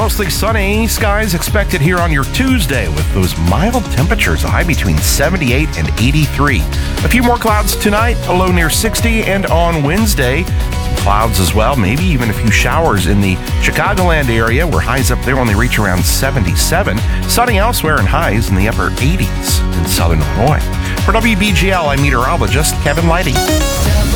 Mostly sunny skies expected here on your Tuesday with those mild temperatures, a high between 78 and 83. A few more clouds tonight, a low near 60, and on Wednesday, clouds as well, maybe even a few showers in the Chicagoland area where highs up there only reach around 77. Sunny elsewhere and highs in the upper 80s in southern Illinois. For WBGL, I'm meteorologist Kevin Lighty.